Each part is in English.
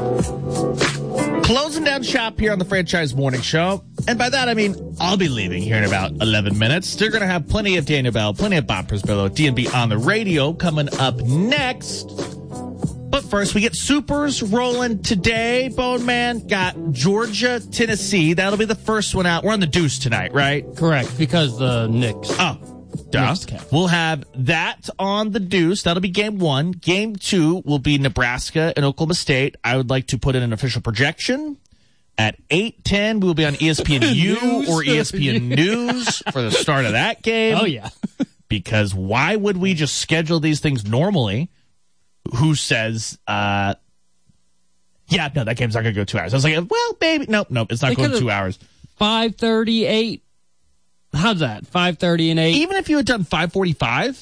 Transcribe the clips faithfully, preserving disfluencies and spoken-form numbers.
Closing down shop here on the Franchise Morning Show. And by that, I mean, I'll be leaving here in about eleven minutes. They're going to have plenty of Daniel Bell, plenty of Bob Prisbillo, D and B on the radio coming up next. But first, we get Supers rolling today. Bone Man got Georgia, Tennessee. That'll be the first one out. We're on the Deuce tonight, right? Correct, because the Knicks. Oh, duh. We'll have that on the Deuce. That'll be game one. Game two will be Nebraska and Oklahoma State. I would like to put in an official projection. At eight ten, we will be on E S P N U or E S P N News for the start of that game. Oh, yeah. Because why would we just schedule these things normally? Who says, uh, yeah, no, that game's not going to go two hours. I was like, well, baby, nope, nope, it's not They going two hours. five thirty-eight. How's that? five thirty and eight? Even if you had done five forty-five,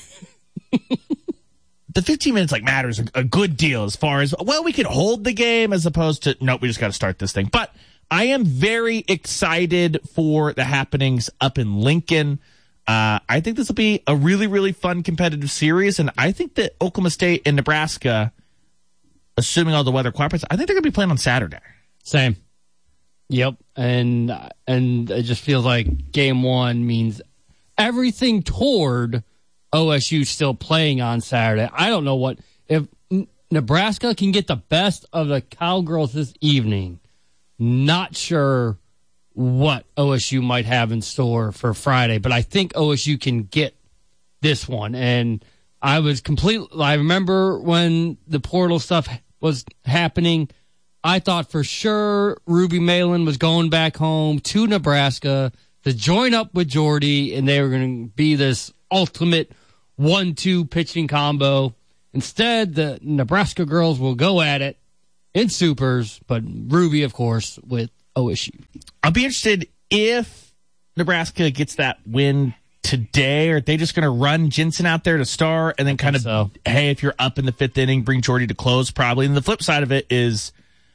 the fifteen minutes like matters a, a good deal as far as, well, we could hold the game as opposed to, nope, we just got to start this thing. But I am very excited for the happenings up in Lincoln. Uh, I think this will be a really, really fun competitive series, and I think that Oklahoma State and Nebraska, assuming all the weather cooperates, I think they're going to be playing on Saturday. Same. Yep, and and it just feels like game one means everything toward O S U still playing on Saturday. I don't know what if Nebraska can get the best of the Cowgirls this evening. Not sure what O S U might have in store for Friday, but I think O S U can get this one. And I was completely, I remember when the portal stuff was happening, I thought for sure Ruby Malin was going back home to Nebraska to join up with Jordy, and they were going to be this ultimate one two pitching combo. Instead, the Nebraska girls will go at it in Supers, but Ruby, of course, with O S U. I'll be interested if Nebraska gets that win today, or are they just going to run Jensen out there to start and then kind of, so. hey, if you're up in the fifth inning, bring Jordy to close probably. And the flip side of it is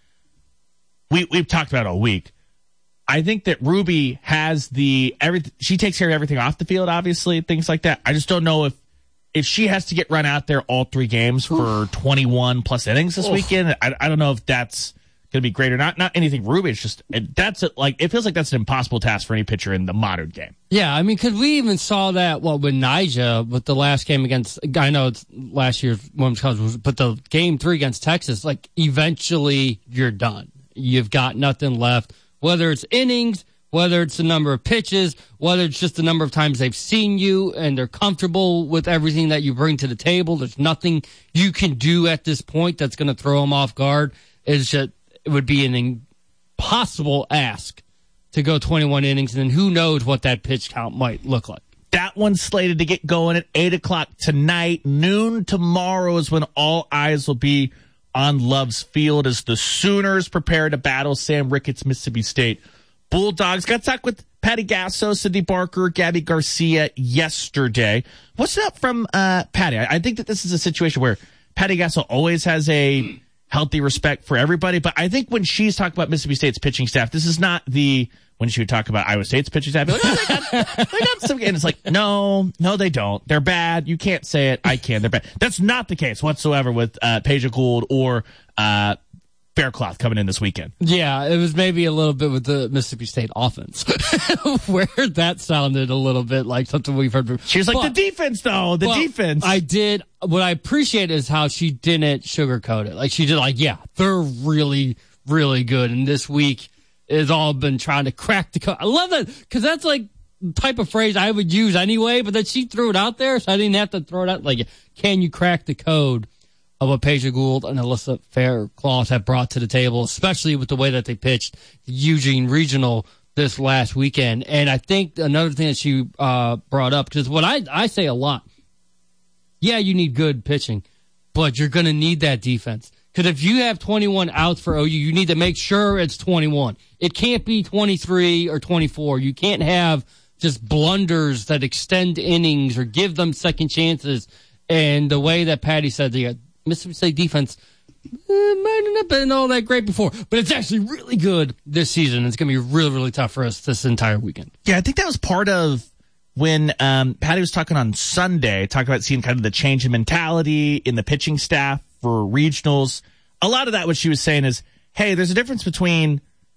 we, we've talked about it all week. I think that Ruby has the, every, she takes care of everything off the field, obviously, things like that. I just don't know if, if she has to get run out there all three games for twenty-one plus innings this Oof. weekend. I, I don't know if that's going to be great or not. Not anything Ruby. It's just, it, that's a, like, it feels like that's an impossible task for any pitcher in the modern game. Yeah. I mean, cause we even saw that, well, with Nyjah, with the last game against, I know it's last year's women's college, but the game three against Texas, like eventually you're done. You've got nothing left, whether it's innings, whether it's the number of pitches, whether it's just the number of times they've seen you and they're comfortable with everything that you bring to the table. There's nothing you can do at this point that's going to throw them off guard. It's just, it would be an impossible ask to go twenty-one innings, and then who knows what that pitch count might look like. That one's slated to get going at eight o'clock tonight. Noon tomorrow is when all eyes will be on Love's Field as the Sooners prepare to battle Sam Ricketts, Mississippi State Bulldogs. Got to talk with Patty Gasso, Cindy Barker, Gabby Garcia yesterday. What's up from uh, Patty? I, I think that this is a situation where Patty Gasso always has a healthy respect for everybody, but I think when she's talking about Mississippi State's pitching staff, this is not the when she would talk about Iowa State's pitching staff. Like, oh, they got, they got some, and it's like, no, no, they don't. They're bad. You can't say it. I can. They're bad. That's not the case whatsoever with uh, Peja Gould or uh, Faircloth coming in this weekend. Yeah, it was maybe a little bit with the Mississippi State offense, where that sounded a little bit like something we've heard before. She was like, but, the defense, though, the well, defense. I did. What I appreciate is how she didn't sugarcoat it. Like, she did, like, yeah, they're really, really good. And this week has all been trying to crack the code. I love that, because that's like the type of phrase I would use anyway, but then she threw it out there, so I didn't have to throw it out. Like, can you crack the code of what Peja Gould and Alyssa Faircloth have brought to the table, especially with the way that they pitched the Eugene Regional this last weekend. And I think another thing that she uh, brought up, because what I, I say a lot, yeah, you need good pitching, but you're going to need that defense. Because if you have twenty-one outs for O U, you need to make sure it's twenty-one. It can't be twenty-three or twenty-four. You can't have just blunders that extend innings or give them second chances. And the way that Patty said, the Mississippi State defense eh, might not have been all that great before, but it's actually really good this season. It's going to be really, really tough for us this entire weekend. Yeah, I think that was part of when um, Patty was talking on Sunday, talking about seeing kind of the change in mentality in the pitching staff for regionals. a lot of that, what she was saying is, hey, there's a difference between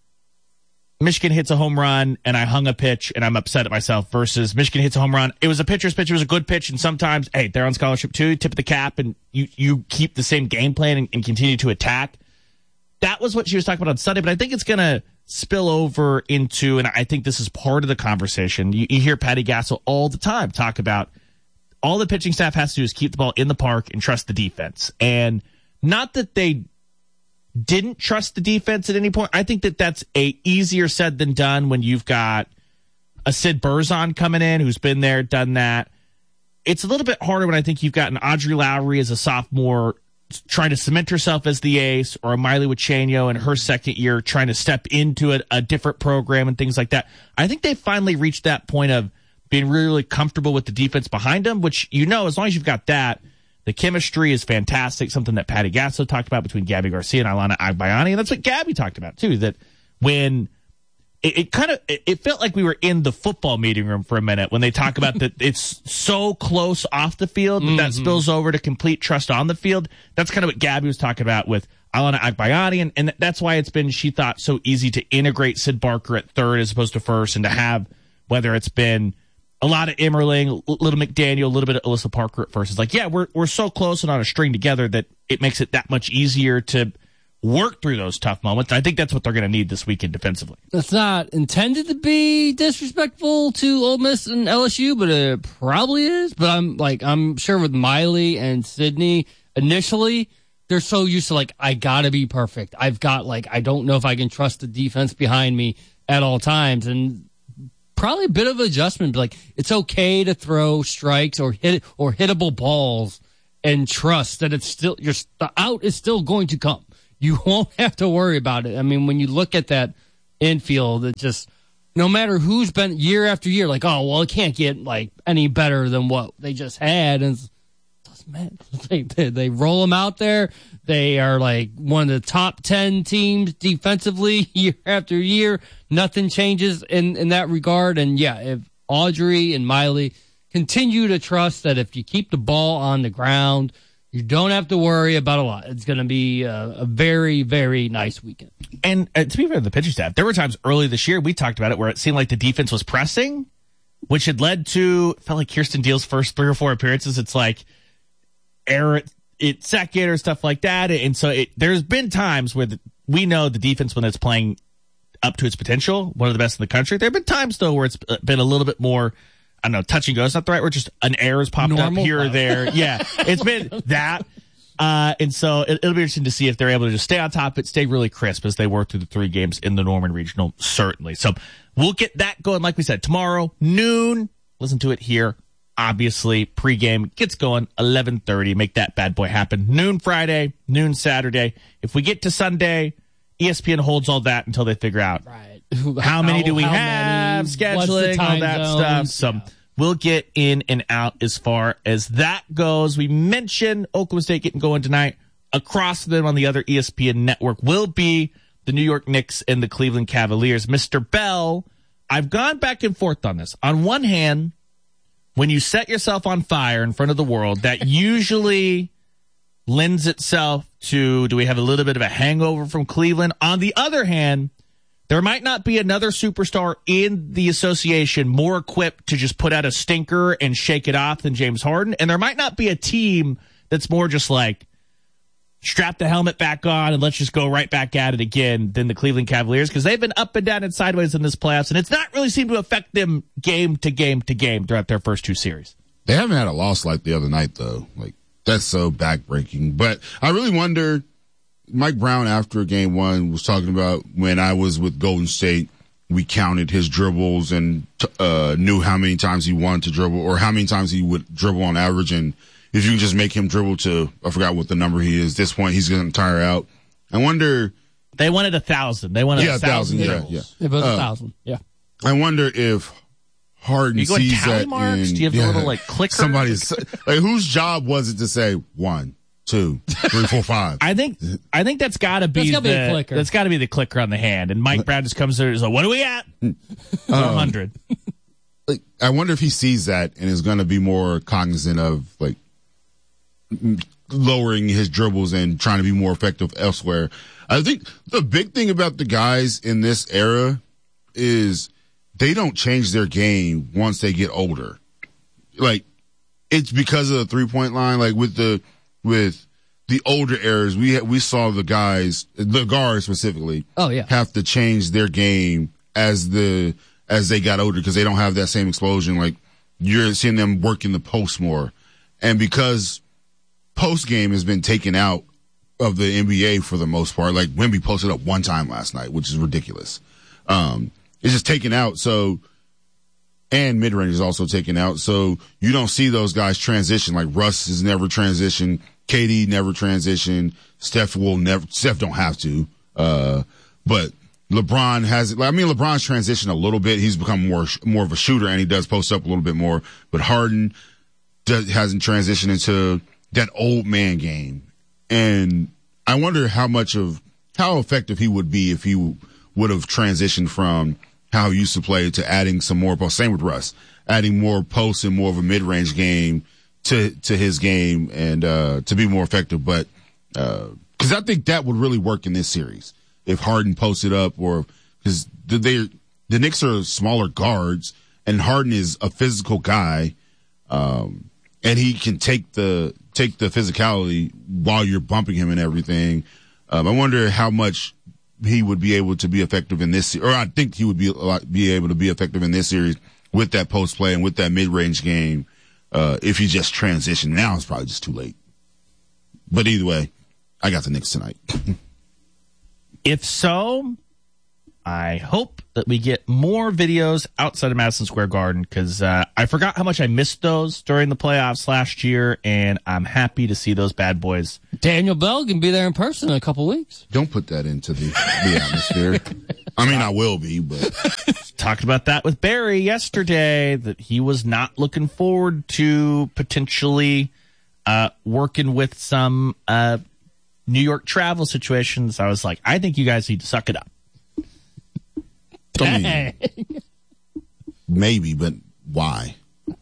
Michigan hits a home run and I hung a pitch and I'm upset at myself versus Michigan hits a home run. It was a pitcher's pitch. It was a good pitch. And sometimes, hey, they're on scholarship too. Tip of the cap and you, you keep the same game plan and, and continue to attack. That was what she was talking about on Sunday, but I think it's going to spill over into, and I think this is part of the conversation. You, you hear Patty Gasso all the time talk about all the pitching staff has to do is keep the ball in the park and trust the defense. And not that they didn't trust the defense at any point. I think that that's a easier said than done when you've got a Sid Burzon coming in who's been there, done that. It's a little bit harder when I think you've got an Audrey Lowry as a sophomore trying to cement herself as the ace, or a Miley Wichenio in her second year trying to step into a, a different program and things like that. I think they finally reached that point of being really, really comfortable with the defense behind them, which, you know, as long as you've got that, the chemistry is fantastic, something that Patty Gasso talked about between Gabby Garcia and Alana Agbayani, and that's what Gabby talked about, too, that when it, it kind of it, it felt like we were in the football meeting room for a minute when they talk about that it's so close off the field that mm-hmm. that spills over to complete trust on the field. That's kind of what Gabby was talking about with Alana Agbayani, and, and that's why it's been, she thought, so easy to integrate Sid Barker at third as opposed to first, and to have, whether it's been a lot of Emmerling, a little McDaniel, a little bit of Alyssa Parker at first. It's like, yeah, we're we're so close and on a string together that it makes it that much easier to work through those tough moments. I think that's what they're going to need this weekend defensively. That's not intended to be disrespectful to Ole Miss and L S U, but it probably is. But I'm like, I'm sure with Miley and Sydney, initially, they're so used to like, I got to be perfect. I've got like, I don't know if I can trust the defense behind me at all times. And probably a bit of adjustment, like it's okay to throw strikes or hit or hittable balls and trust that it's still, your the out is still going to come. You won't have to worry about it. I mean, when you look at that infield, it just, no matter who's been year after year, like, oh, well, it can't get like any better than what they just had. And it doesn't matter. They, they, they roll them out there. They are like one of the top ten teams defensively year after year. Nothing changes in, in that regard. And yeah, if Audrey and Miley continue to trust that if you keep the ball on the ground, you don't have to worry about a lot. It's going to be a, a very, very nice weekend. And uh, to be fair to the pitching staff, there were times early this year, we talked about it, where it seemed like the defense was pressing, which had led to, felt like Kirsten Deal's first three or four appearances. It's like error at, at second or stuff like that. And so it, there's been times where the, we know the defense, when it's playing up to its potential, one of the best in the country. There have been times, though, where it's been a little bit more, I don't know, touch and go. It's not the right word, just an error's popped Normal. up here or there. Yeah, it's been that. Uh, and so it, it'll be interesting to see if they're able to just stay on top of it, stay really crisp as they work through the three games in the Norman Regional, certainly. So we'll get that going, like we said, tomorrow, noon. Listen to it here. Obviously, pregame gets going eleven thirty. Make that bad boy happen. Noon Friday, noon Saturday. If we get to Sunday, E S P N holds all that until they figure out right. how many do we how have, many, scheduling, all that zones? stuff. So yeah. we'll get in and out as far as that goes. We mentioned Oklahoma State getting going tonight. Across them on the other E S P N network will be the New York Knicks and the Cleveland Cavaliers. Mister Bell, I've gone back and forth on this. On one hand, when you set yourself on fire in front of the world, that usually lends itself to, do we have a little bit of a hangover from Cleveland? On the other hand, there might not be another superstar in the association more equipped to just put out a stinker and shake it off than James Harden. And there might not be a team that's more just like, strap the helmet back on and let's just go right back at it again than the Cleveland Cavaliers, because they've been up and down and sideways in this playoffs, and it's not really seemed to affect them game to game to game throughout their first two series. They haven't had a loss like the other night, though. Like, that's so backbreaking. But I really wonder, Mike Brown after game one was talking about, when I was with Golden State, we counted his dribbles and uh, knew how many times he wanted to dribble, or how many times he would dribble on average. And if you can just make him dribble to, I forgot what the number he is, at this point he's going to tire out. I wonder. They wanted a thousand. They wanted yeah, a thousand. thousand yeah, yeah. It was uh, a thousand. Yeah. I wonder if Harden you sees that marks? in, Do you have yeah, the little like clicker? Somebody's like, whose job was it to say one, two, three, four, five? I think I think that's got to be that's the be a clicker. That's got to be the clicker on the hand. And Mike Brown just comes there and is like, "What are we at?" Um, A hundred. Like, I wonder if he sees that and is going to be more cognizant of, like, lowering his dribbles and trying to be more effective elsewhere. I think the big thing about the guys in this era is they don't change their game once they get older. Like, it's because of the three-point line. Like, with the with the older eras, we we saw the guys, the guards specifically, oh yeah, have to change their game as the as they got older because they don't have that same explosion. Like, you're seeing them working the post more, and because post game has been taken out of the N B A for the most part. Like, Wemby posted up one time last night, which is ridiculous. Um, it's just taken out. So, and mid range is also taken out. So you don't see those guys transition. Like, Russ has never transitioned. K D never transitioned. Steph will never. Steph don't have to. Uh, but LeBron has. I mean, LeBron's transitioned a little bit. He's become more more of a shooter, and he does post up a little bit more. But Harden does, hasn't transitioned into that old man game. And I wonder how much of, how effective he would be if he would have transitioned from how he used to play to adding some more posts. Same with Russ, adding more posts and more of a mid-range game to, to his game and, uh, to be more effective. But, uh, cause I think that would really work in this series if Harden posted up or, cause they, the Knicks are smaller guards and Harden is a physical guy. Um, and he can take the, take the physicality while you're bumping him and everything. Um, I wonder how much he would be able to be effective in this, or I think he would be a lot, be able to be effective in this series with that post play and with that mid range game. Uh, if he just transitioned now, it's probably just too late. But either way, I got the Knicks tonight. If so, I hope that we get more videos outside of Madison Square Garden because uh, I forgot how much I missed those during the playoffs last year, and I'm happy to see those bad boys. Daniel Bell can be there in person in a couple weeks. Don't put that into the, the atmosphere. I mean, I will be, but. Talked about that with Barry yesterday, that he was not looking forward to potentially uh, working with some uh, New York travel situations. I was like, I think you guys need to suck it up. I mean, maybe, but why?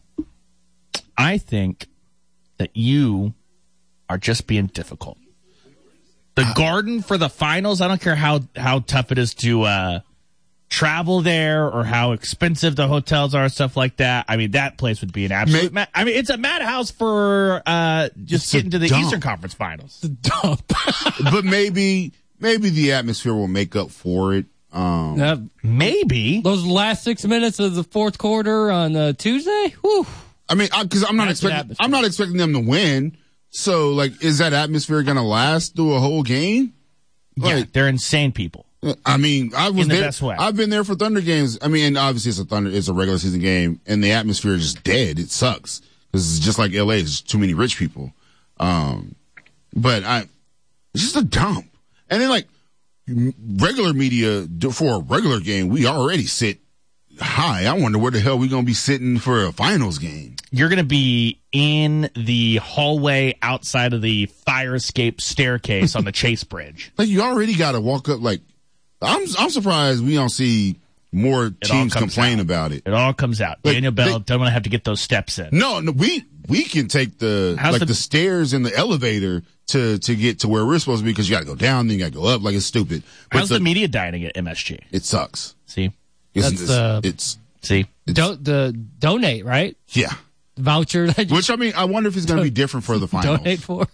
I think that you are just being difficult. The uh, Garden for the finals, I don't care how, how tough it is to uh, travel there or how expensive the hotels are, stuff like that. I mean, that place would be an absolute ma- I mean, it's a madhouse for uh, just getting to the dump. Eastern Conference Finals. The dump. But maybe, maybe the atmosphere will make up for it. Um, uh, maybe those last six minutes of the fourth quarter on uh, Tuesday. Whew. I mean, because I'm not That's expecting, I'm not expecting them to win. So, like, is that atmosphere going to last through a whole game? Like, yeah, they're insane people. I mean, I was In the there. Best way. I've been there for Thunder games. I mean, and obviously it's a Thunder, it's a regular season game, and the atmosphere is just dead. It sucks because it's just like L A. There's too many rich people. Um, but I, it's just a dump. And then like. Regular media for a regular game, we already sit high. I wonder where the hell we gonna be sitting for a finals game. You're gonna be in the hallway outside of the fire escape staircase on the Chase Bridge. Like, you already got to walk up. Like, I'm I'm surprised we don't see more It teams complain out. about it. It all comes out. Like, Daniel Bell they, don't want to have to get those steps in. No, no, we we can take the How's like the, the stairs and the elevator to to get to where we're supposed to be because you got to go down, then you got to go up. Like, it's stupid. But how's the, the media dining at M S G? It sucks. See, it's, That's it's, the it's see it's, do, the donate right? Yeah, voucher. That Which I mean, I wonder if it's going to be different for the finals. Donate for.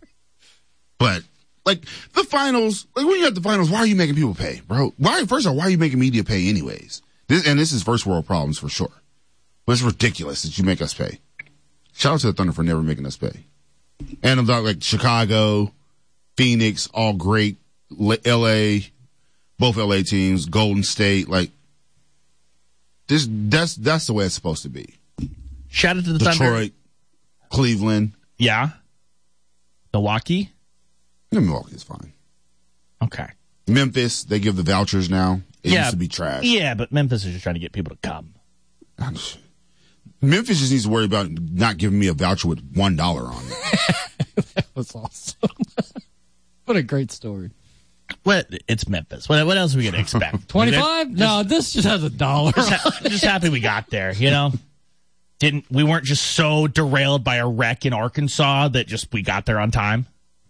But like the finals, like when you're at the finals, why are you making people pay, bro? Why first of all, why are you making media pay anyways? This and this is first world problems for sure. But it's ridiculous that you make us pay. Shout out to the Thunder for never making us pay. And I'm talking like Chicago, Phoenix, all great. L A, both L A teams, Golden State, like this. That's that's the way it's supposed to be. Shout out to the Detroit, Thunder. Detroit, Cleveland, yeah, Milwaukee. Yeah, Milwaukee is fine. Okay. Memphis, they give the vouchers now. It yeah, used to be trash. Yeah, but Memphis is just trying to get people to come. Memphis just needs to worry about not giving me a voucher with one dollar on it. That was awesome. What a great story. What? It's Memphis. What, what else are we going to expect? twenty-five? No, this just has a dollar. Just, ha- just happy we got there, you know? didn't we weren't just so derailed by a wreck in Arkansas that just we got there on time?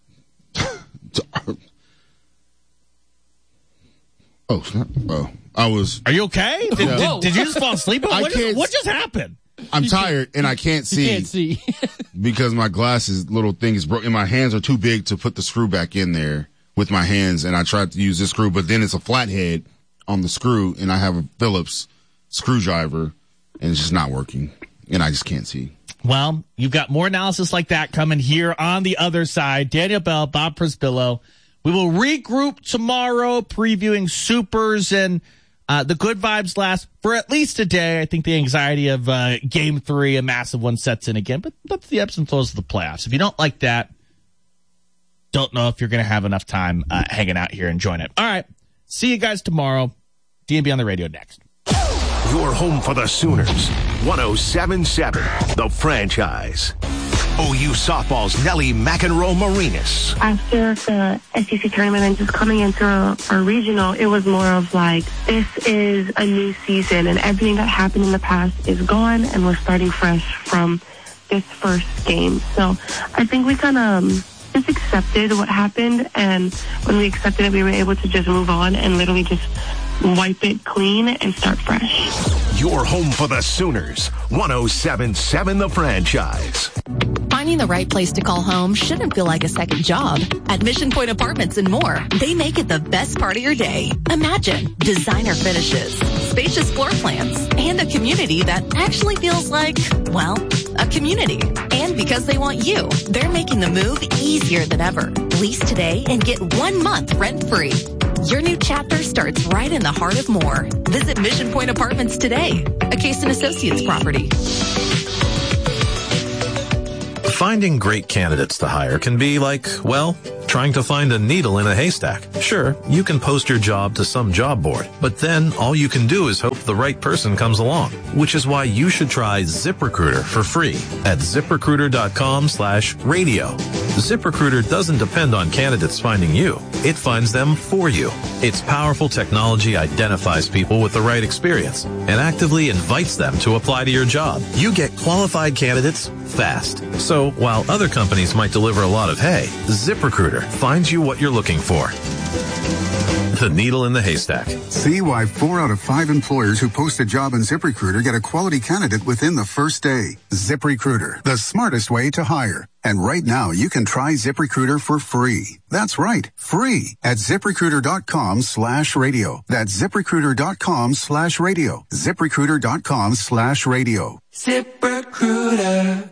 oh, oh, I was. Are you okay? Did, Yeah. did, did you just fall asleep? I What, can't- just, what just happened? I'm tired and I can't see, Can't see. because my glasses little thing is broken and my hands are too big to put the screw back in there with my hands. And I tried to use this screw, but then it's a flathead on the screw and I have a Phillips screwdriver and it's just not working and I just can't see. Well, you've got more analysis like that coming here on the other side. Daniel Bell, Bob Prisbillo. We will regroup tomorrow previewing Supers, and uh, the good vibes last for at least a day. I think the anxiety of uh, game three, a massive one, sets in again, but that's the ebbs and flows of the playoffs. If you don't like that, don't know if you're going to have enough time uh, hanging out here enjoying it. All right. See you guys tomorrow. D and B on the radio next. Your home for the Sooners. one oh seven point seven, The Franchise. O U softball's Nellie McEnroe Marinas. After the S E C tournament and just coming into a, a regional, it was more of like, this is a new season and everything that happened in the past is gone and we're starting fresh from this first game. So I think we kind of um, just accepted what happened, and when we accepted it, we were able to just move on and literally just wipe it clean and start fresh. Your home for the Sooners. one oh seven point seven The Franchise. Finding the right place to call home shouldn't feel like a second job. At Mission Point Apartments and more, they make it the best part of your day. Imagine designer finishes, spacious floor plans, and a community that actually feels like, well, a community. And because they want you, they're making the move easier than ever. Lease today and get one month rent-free. Your new chapter starts right in the heart of Moore. Visit Mission Point Apartments today, a Case and Associates property. Finding great candidates to hire can be like, well, trying to find a needle in a haystack. Sure, you can post your job to some job board, but then all you can do is hope the right person comes along, which is why you should try ZipRecruiter for free at ZipRecruiter.com slash radio. ZipRecruiter doesn't depend on candidates finding you. It finds them for you. Its powerful technology identifies people with the right experience and actively invites them to apply to your job. You get qualified candidates fast. So while other companies might deliver a lot of hay, ZipRecruiter finds you what you're looking for. The needle in the haystack. See why four out of five employers who post a job on ZipRecruiter get a quality candidate within the first day. ZipRecruiter, the smartest way to hire. And right now, you can try ZipRecruiter for free. That's right, free at ZipRecruiter.com slash radio. That's ZipRecruiter.com slash radio. ZipRecruiter.com slash radio. ZipRecruiter.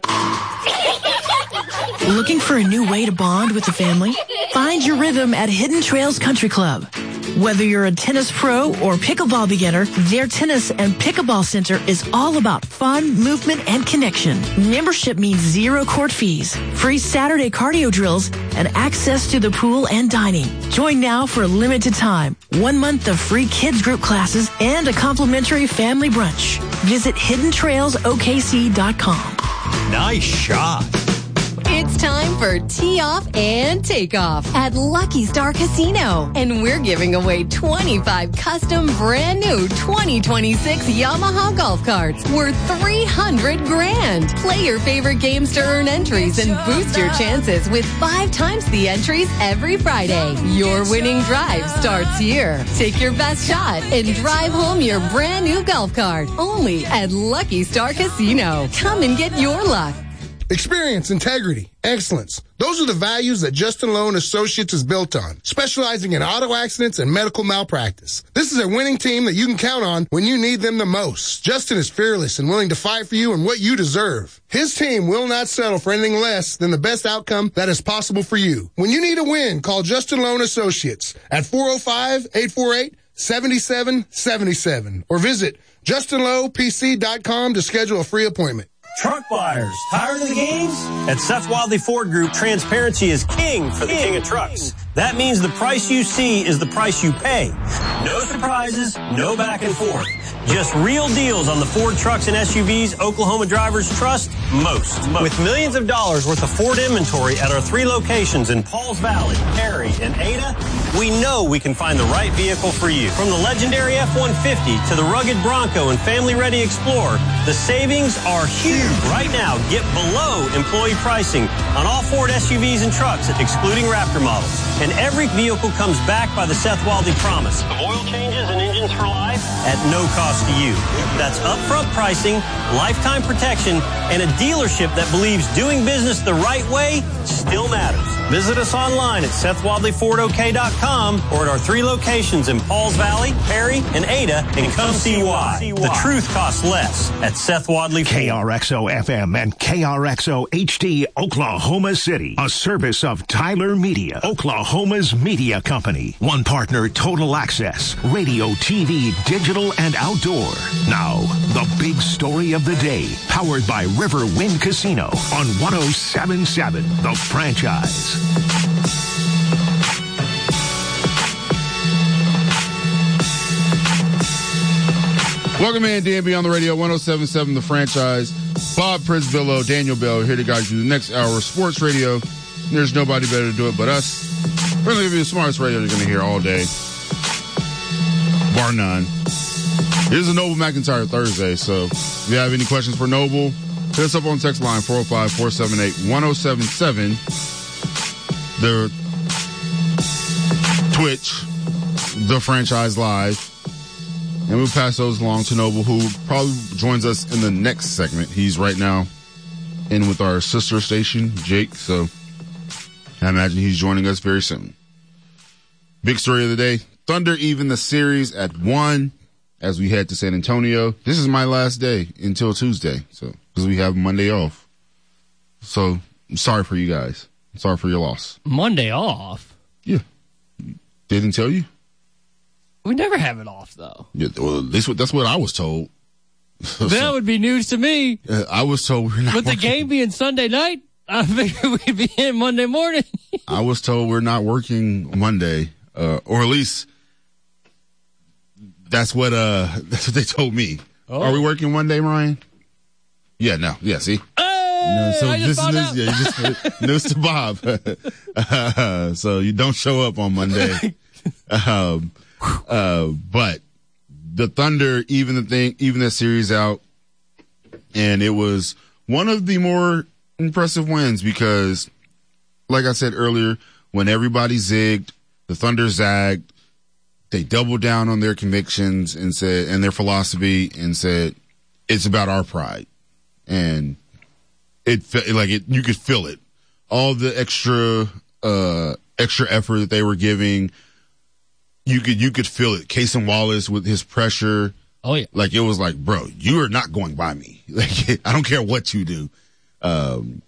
Looking for a new way to bond with the family? Find your rhythm at Hidden Trails Country Club. Whether you're a tennis pro or pickleball beginner, their tennis and pickleball center is all about fun, movement, and connection. Membership means zero court fees, free Saturday cardio drills, and access to the pool and dining. Join now for a limited time. One month of free kids group classes and a complimentary family brunch. Visit hidden trails O K C dot com. Nice shot. It's time for Tee Off and Takeoff at Lucky Star Casino. And we're giving away twenty-five custom brand new twenty twenty-six Yamaha golf carts worth three hundred grand. Play your favorite games to earn entries and boost your chances with five times the entries every Friday. Your winning drive starts here. Take your best shot and drive home your brand new golf cart. Only at Lucky Star Casino. Come and get your luck. Experience, integrity, excellence. Those are the values that Justin Lowe and Associates is built on, specializing in auto accidents and medical malpractice. This is a winning team that you can count on when you need them the most. Justin is fearless and willing to fight for you and what you deserve. His team will not settle for anything less than the best outcome that is possible for you. When you need a win, call Justin Lowe and Associates at four oh five, eight four eight, seven seven seven seven or visit justin lowe p c dot com to schedule a free appointment. Truck buyers, tired of the games? At Seth Wildey Ford Group, transparency is king for the king of trucks. That means the price you see is the price you pay. No surprises, no back and forth. Just real deals on the Ford trucks and S U Vs Oklahoma drivers trust most. most. With millions of dollars worth of Ford inventory at our three locations in Pauls Valley, Perry, and Ada, we know we can find the right vehicle for you. From the legendary F one fifty to the rugged Bronco and family-ready Explorer, the savings are huge. Right now, get below employee pricing on all Ford S U Vs and trucks, excluding Raptor models. And every vehicle comes backed by the Seth Wildey promise of oil changes and engines for life at no cost to you. That's upfront pricing, lifetime protection, and a dealership that believes doing business the right way still matters. Visit us online at Seth Wildey Ford O K dot com or at our three locations in Pauls Valley, Perry, and Ada, and come see why. The truth costs less at Seth Wildey Ford. K R X O F M and K R X O H D Oklahoma City. A service of Tyler Media, Oklahoma's media company. One partner, Total Access, radio, T V, digital, and outdoor. Now, the big story of the day, powered by River Wind Casino on one oh seven point seven, The Franchise. Welcome in, D and B on the radio, one oh seven point seven The Franchise. Bob Prisbillo, Daniel Bell here to guide you the next hour of sports radio. There's nobody better to do it but us. We're going to give you the smartest radio you're going to hear all day, bar none. Here's a Noble McIntyre Thursday, so if you have any questions for Noble, hit us up on text line four oh five, four seven eight, one oh seven seven. The Twitch, The Franchise Live. And we'll pass those along to Noble, who probably joins us in the next segment. He's right now in with our sister station, Jake. So I imagine he's joining us very soon. Big story of the day. Thunder even the series at one as we head to San Antonio. This is my last day until Tuesday. So, because we have Monday off. So I'm sorry for you guys. I'm sorry for your loss. Monday off? Yeah. Didn't tell you? We never have it off, though. Yeah, well, this, that's what I was told. So, that would be news to me. Uh, I was told we're not With working. The game being Sunday night, I figured we'd be in Monday morning. I was told we're not working Monday, uh, or at least that's what uh that's what they told me. Oh. Are we working Monday, Ryan? Yeah, no, yeah. See, hey, no, so I this just is news, yeah, you just news to Bob. uh, so you don't show up on Monday. um, uh, but the Thunder, even the thing, even the series out, and it was one of the more impressive wins because, like I said earlier, when everybody zigged, the Thunder zagged. They doubled down on their convictions and said, and their philosophy, and said, it's about our pride. And it felt like it, you could feel it. All the extra, uh, extra effort that they were giving, you could, you could feel it. Cason Wallace with his pressure. Oh yeah. Like it was like, bro, you are not going by me. Like, I don't care what you do. Um,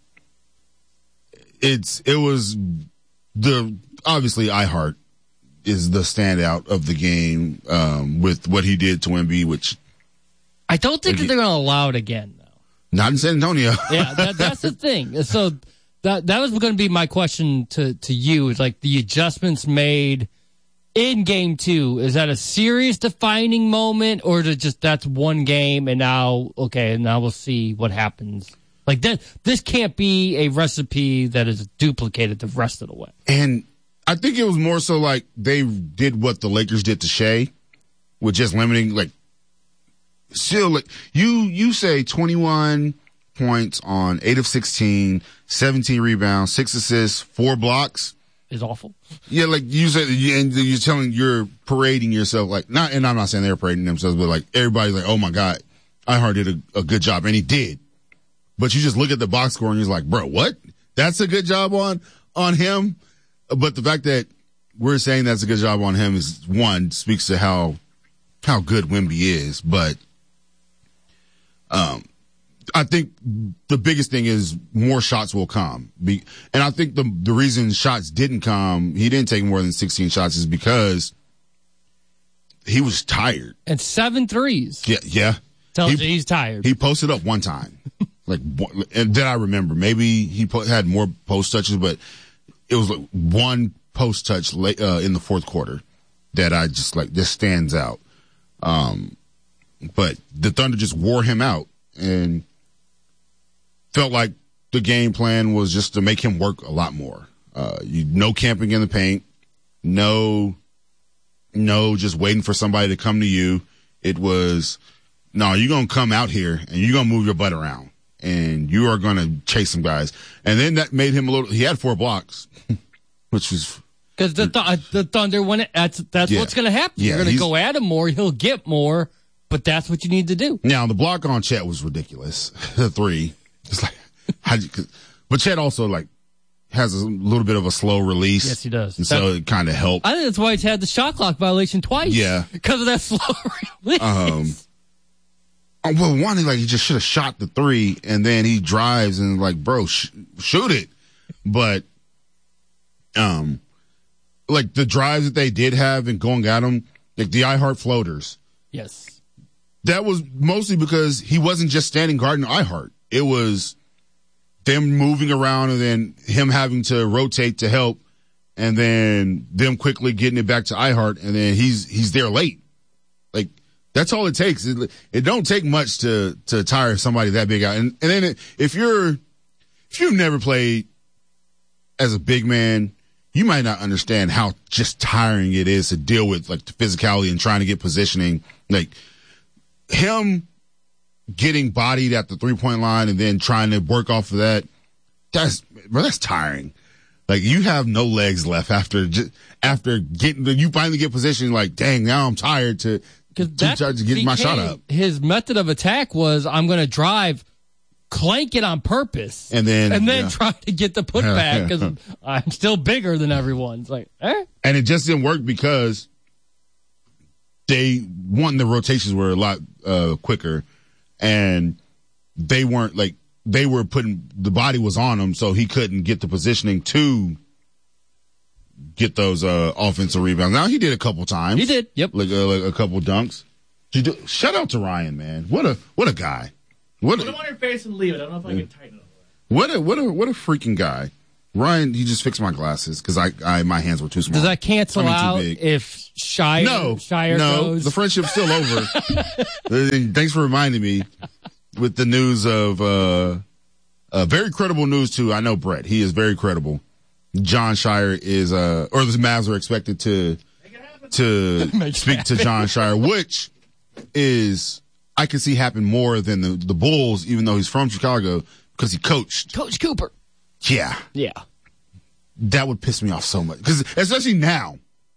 it's, it was the, obviously iHeart is the standout of the game, um, with what he did to Wemby, which I don't think that they're going to allow it again, though. Not in San Antonio. Yeah, that, that's the thing. So that that was going to be my question to, to you. Is like the adjustments made in game two. Is that a serious defining moment, or is it just that's one game and now okay, and now we'll see what happens? Like that, this can't be a recipe that is duplicated the rest of the way. And I think it was more so like they did what the Lakers did to Shea, with just limiting, like, still, like, you, you say twenty-one points on eight of sixteen, seventeen rebounds, six assists, four blocks. Is awful. Yeah, like you said, and you're telling, you're parading yourself, like, not, and I'm not saying they're parading themselves, but like, everybody's like, oh my God, iHeart did a, a good job, and he did. But you just look at the box score and you're like, bro, what? That's a good job on, on him? But the fact that we're saying that's a good job on him is, one, speaks to how how good Wemby is. But um, I think the biggest thing is more shots will come. Be, and I think the the reason shots didn't come, he didn't take more than sixteen shots, is because he was tired. And seven threes. Yeah, yeah. Tells he, you he's tired. He posted up one time. like, and did I remember? Maybe he po- had more post touches, but it was like one post touch late, uh, in the fourth quarter. that I just like, this stands out. Um, but the Thunder just wore him out and felt like the game plan was just to make him work a lot more. Uh, you, no camping in the paint, no, no, just waiting for somebody to come to you. It was, no, you're going to come out here and you're going to move your butt around and you are going to chase some guys. And then that made him a little, he had four blocks, which was. Because the, th- the Thunder, when it, that's, that's yeah. what's going to happen. Yeah, you're going to go at him more, he'll get more, but that's what you need to do. Now, the block on Chet was ridiculous. The three. It's like, how'd you, but Chet also, like, has a little bit of a slow release. Yes, he does. And so it kind of helped. I think that's why he's had the shot clock violation twice. Yeah. Because of that slow release. Um, well, one, he, like, he just should have shot the three, and then he drives and, like, bro, sh- shoot it. But, um, like, the drives that they did have and going at him, like the I Heart floaters. Yes. That was mostly because he wasn't just standing guarding I Heart. It was them moving around and then him having to rotate to help and then them quickly getting it back to I Heart and then he's he's there late. Like, that's all it takes. It, it don't take much to to tire somebody that big out. And, and then it, if you're if you've never played as a big man, you might not understand how just tiring it is to deal with, like, the physicality and trying to get positioning. Like, him getting bodied at the three-point line and then trying to work off of that, that's, bro, that's tiring. Like, you have no legs left after just, after getting, you finally get positioned, like, dang, now I'm tired to, to, that try to get my shot up. His method of attack was, I'm going to drive, clank it on purpose, and then and then yeah. try to get the putback because I'm still bigger than everyone. It's like, eh? And it just didn't work because they, one, the rotations were a lot uh, quicker, and they weren't, like, they were putting, the body was on him, so he couldn't get the positioning to get those uh, offensive rebounds. Now, he did a couple times. He did, yep. Like, uh, like a couple dunks. Do, shout out to Ryan, man. What a what a guy. What Put a, him on your face and leave it. I don't know if I can tighten it. What a what a what a freaking guy. Ryan, he just fixed my glasses because I, I my hands were too small. Does that cancel I mean, out big. if Shire, no, Shire no, goes? the friendship's still over. And thanks for reminding me with the news of uh, uh, very credible news too. I know Brett. He is very credible. John Shire is, uh, or the Mavs are expected to to speak to John Shire, which is I can see happen more than the, the Bulls, even though he's from Chicago because he coached Coach Cooper. Yeah, yeah, that would piss me off so much because especially now,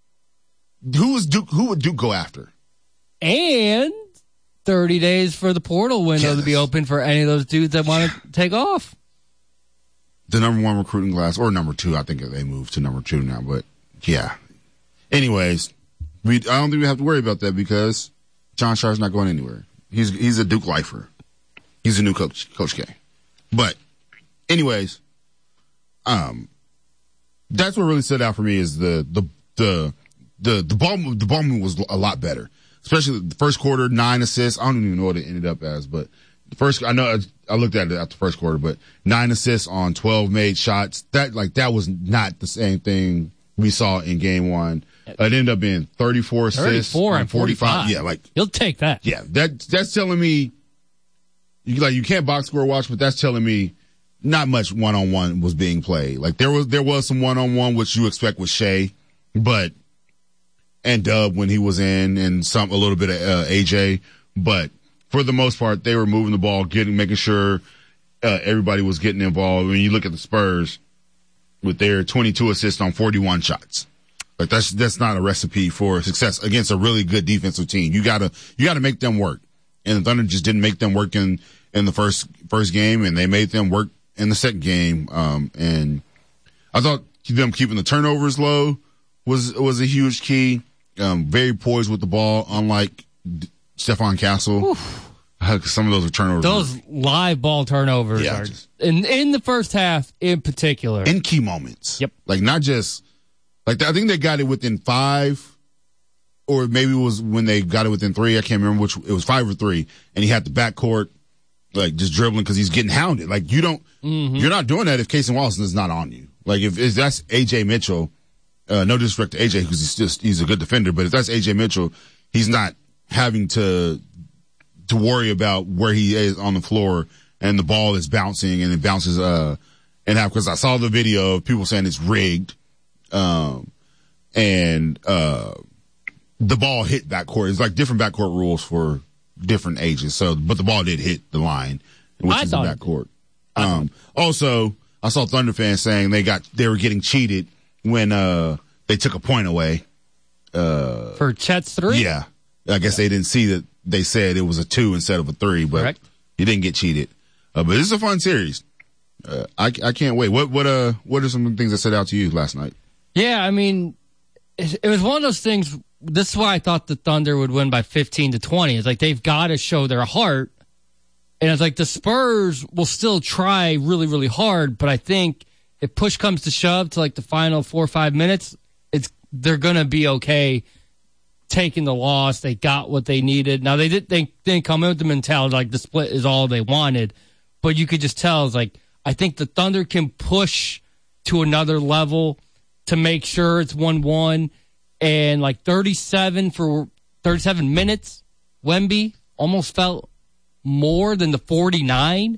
who is Duke? Who would Duke go after? And thirty days for the portal window yes. to be open for any of those dudes that want to take off. The number one recruiting class, or number two, I think they moved to number two now. But yeah. Anyways, we I don't think we have to worry about that because John Shire's not going anywhere. He's he's a Duke lifer. He's a new coach, Coach K. But anyways, um, that's what really stood out for me is the the the the the ball the ball movement was a lot better, especially the first quarter, nine assists. I don't even know what it ended up as, but the first I know I looked at it after the first quarter, but nine assists on twelve made shots. That like that was not the same thing we saw in game one. It ended up being thirty-four assists thirty-four on forty-five. Yeah, like you'll take that. Yeah, that that's telling me you like you can't box score watch, but that's telling me not much one on one was being played. Like there was there was some one on one which you expect with Shea, but and Dub when he was in, and some a little bit of uh, A J, but for the most part they were moving the ball, getting making sure uh, everybody was getting involved. When you look at the Spurs with their twenty-two assists on forty-one shots. Like that's that's not a recipe for success against a really good defensive team. You gotta you gotta make them work, and the Thunder just didn't make them work in, in the first first game, and they made them work in the second game. Um, and I thought them keeping the turnovers low was was a huge key. Um, very poised with the ball, unlike D- Stephon Castle. Some of those are turnovers. Those live ball turnovers yeah, are just, in in the first half in particular. In key moments. Yep. Like not just. Like, I think they got it within five, or maybe it was when they got it within three. I can't remember which. It was five or three, and he had the backcourt, like, just dribbling because he's getting hounded. Like, you don't, mm-hmm. you're not doing that if Casey Wallace is not on you. Like, if, if that's A J Mitchell, Uh, no disrespect to A J because he's just he's a good defender, but if that's A J Mitchell, he's not having to to worry about where he is on the floor and the ball is bouncing and it bounces. Uh, and how because I saw the video of people saying it's rigged, um, and uh, the ball hit backcourt. It's like different backcourt rules for different ages. So, but the ball did hit the line, which I is the thought backcourt. Um, also, I saw Thunder fans saying they got they were getting cheated when uh they took a point away. Uh, For Chet's three? Yeah. I guess yeah. they didn't see that they said it was a two instead of a three, but Correct. he didn't get cheated. Uh, but this is a fun series. Uh, I, I can't wait. What, what, uh, what are some things that stood out to you last night? Yeah, I mean, it, it was one of those things. This is why I thought the Thunder would win by fifteen to twenty. It's like they've got to show their heart. And it's like the Spurs will still try really, really hard, but I think if push comes to shove to like the final four or five minutes, it's they're gonna be okay taking the loss. They got what they needed. Now they did they didn't come in with the mentality like the split is all they wanted, but you could just tell it's like I think the Thunder can push to another level to make sure it's one one and like thirty-seven for thirty-seven minutes. Wemby almost felt more than the forty-nine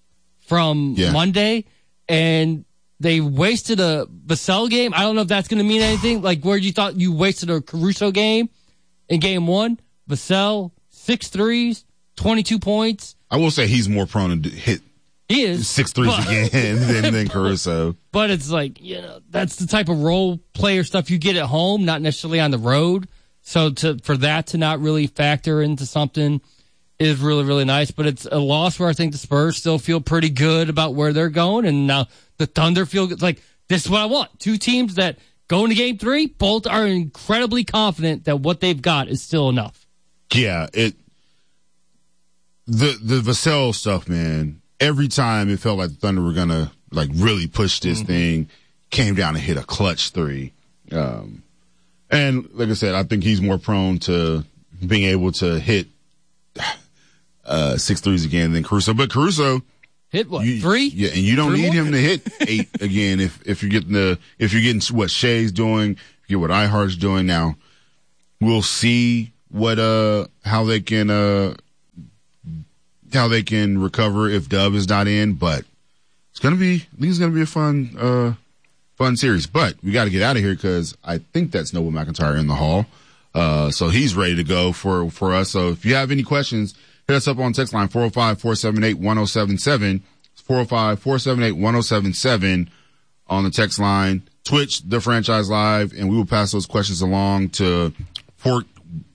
from yeah. Monday, and they wasted a Vassell game. I don't know if that's going to mean anything. Like where you thought you wasted a Caruso game in game one, Vassell, six threes, twenty-two points. I will say he's more prone to hit he is, six threes but, again than, than Caruso. But it's like, you know, that's the type of role player stuff you get at home, not necessarily on the road. So to for that to not really factor into something is really, really nice, but it's a loss where I think the Spurs still feel pretty good about where they're going, and now the Thunder feel like this is what I want. Two teams that go into game three, both are incredibly confident that what they've got is still enough. Yeah, it the the Vassell stuff, man. Every time it felt like the Thunder were gonna like really push this mm-hmm. thing, came down and hit a clutch three. Um, and like I said, I think he's more prone to being able to hit Uh, six threes again than Caruso, but Caruso hit what you, three? Yeah, and you don't three need more? him to hit eight again if if you're getting the if you're getting what Shea's doing, you get what iHeart's doing now. We'll see what uh how they can uh how they can recover if Dub is not in, but it's gonna be I think it's gonna be a fun uh fun series. But we got to get out of here because I think that's Noble McIntyre in the hall, uh so he's ready to go for for us. So if you have any questions, hit us up on text line four oh five, four seven eight, one oh seven seven. It's four oh five, four seven eight, one oh seven seven on the text line. Twitch, The Franchise Live, and we will pass those questions along to fork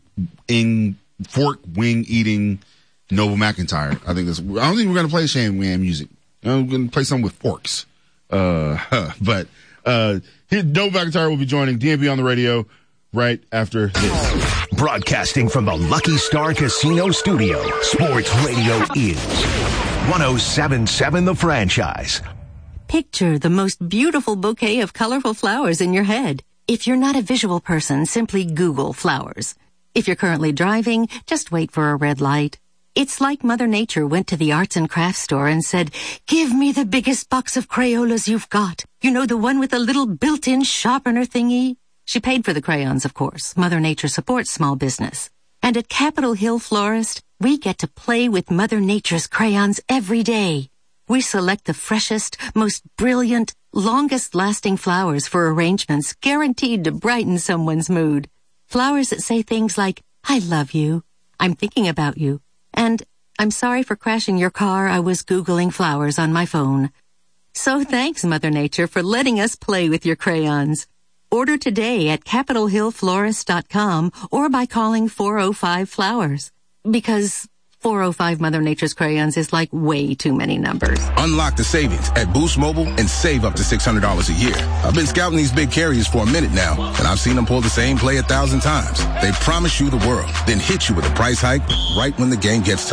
in fork wing eating Noble McIntyre. I think this. I don't think we're going to play Shane Wham music. I'm going to play something with forks. Uh, but uh, Noble McIntyre will be joining D and B on the radio right after this. Broadcasting from the Lucky Star Casino Studio, Sports Radio is one oh seven point seven The Franchise. Picture the most beautiful bouquet of colorful flowers in your head. If you're not a visual person, simply Google flowers. If you're currently driving, just wait for a red light. It's like Mother Nature went to the arts and crafts store and said, "Give me the biggest box of Crayolas you've got. You know, the one with the little built-in sharpener thingy?" She paid for the crayons, of course. Mother Nature supports small business. And at Capitol Hill Florist, we get to play with Mother Nature's crayons every day. We select the freshest, most brilliant, longest-lasting flowers for arrangements guaranteed to brighten someone's mood. Flowers that say things like, "I love you," "I'm thinking about you," and "I'm sorry for crashing your car. I was Googling flowers on my phone." So thanks, Mother Nature, for letting us play with your crayons. Order today at capitol hill florist dot com or by calling four oh five flowers. Because four oh five Mother Nature's crayons is like way too many numbers. Unlock the savings at Boost Mobile and save up to six hundred dollars a year. I've been scouting these big carriers for a minute now, and I've seen them pull the same play a thousand times. They promise you the world, then hit you with a price hike right when the game gets tight.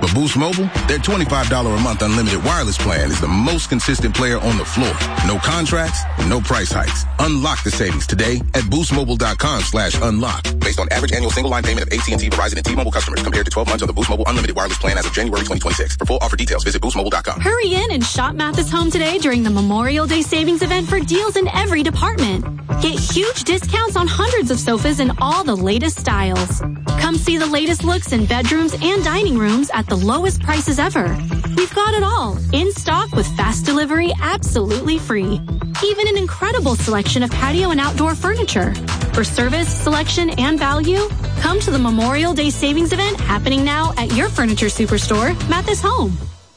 But Boost Mobile, their twenty-five dollars a month unlimited wireless plan is the most consistent player on the floor. No contracts, no price hikes. Unlock the savings today at boostmobile.com slash unlock. Based on average annual single line payment of A T and T, Verizon, and T-Mobile customers compared to twelve months of the Boost Mobile unlimited wireless plan as of January twenty twenty-six. For full offer details, visit boost mobile dot com. Hurry in and shop Mathis Home today during the Memorial Day savings event for deals in every department. Get huge discounts on hundreds of sofas in all the latest styles. Come see the latest looks in bedrooms and dining rooms at the lowest prices ever. We've got it all in stock with fast delivery absolutely free. Even an incredible selection of patio and outdoor furniture. For service, selection, and value, come to the Memorial Day savings event happening now at your furniture superstore, Mathis Home.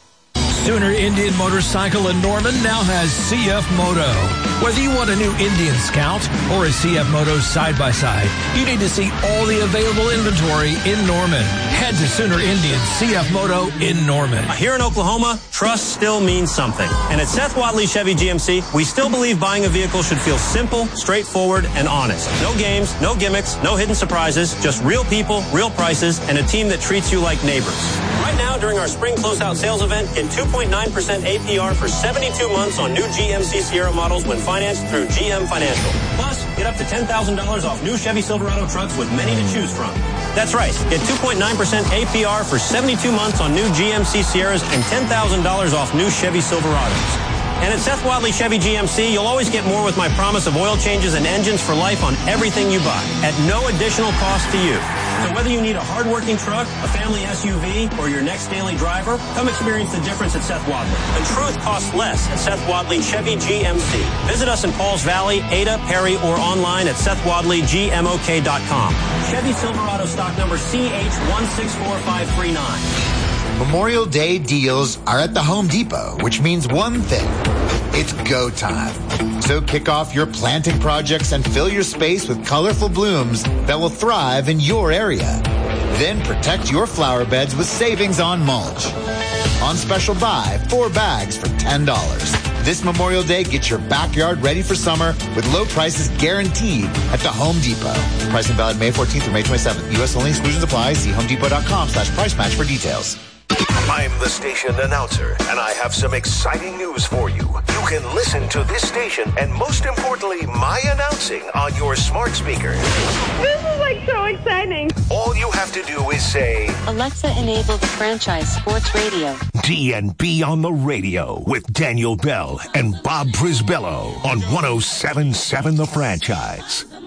Sooner Indian Motorcycle in Norman now has C F Moto. Whether you want a new Indian Scout or a C F Moto side-by-side, you need to see all the available inventory in Norman. Head to Sooner Indian C F Moto in Norman. Here in Oklahoma, trust still means something. And at Seth Wadley Chevy G M C, we still believe buying a vehicle should feel simple, straightforward, and honest. No games, no gimmicks, no hidden surprises, just real people, real prices, and a team that treats you like neighbors. Right now, during our spring closeout sales event, get two point nine percent A P R for seventy-two months on new G M C Sierra models when financed through G M Financial. Plus, get up to ten thousand dollars off new Chevy Silverado trucks with many to choose from. That's right. Get two point nine percent A P R for seventy-two months on new G M C Sierras and ten thousand dollars off new Chevy Silverados. And at Seth Wadley Chevy G M C, you'll always get more with my promise of oil changes and engines for life on everything you buy at no additional cost to you. So whether you need a hard-working truck, a family S U V, or your next daily driver, come experience the difference at Seth Wadley. The truth costs less at Seth Wadley Chevy G M C. Visit us in Pauls Valley, Ada, Perry, or online at seth wadley g m o k dot com. Chevy Silverado stock number C H one six four five three nine. Memorial Day deals are at the Home Depot, which means one thing. It's go time. So kick off your planting projects and fill your space with colorful blooms that will thrive in your area. Then protect your flower beds with savings on mulch. On special buy, four bags for ten dollars. This Memorial Day, get your backyard ready for summer with low prices guaranteed at the Home Depot. Pricing valid May fourteenth through May twenty-seventh. U S only, exclusions apply. See homedepot.com slash price match for details. I'm the station announcer, and I have some exciting news for you. You can listen to this station and, most importantly, my announcing on your smart speaker. This is like so exciting. All you have to do is say, Alexa, enable the franchise sports radio. D and B on the radio with Daniel Bell and Bob Prisbello on one oh seven point seven The Franchise.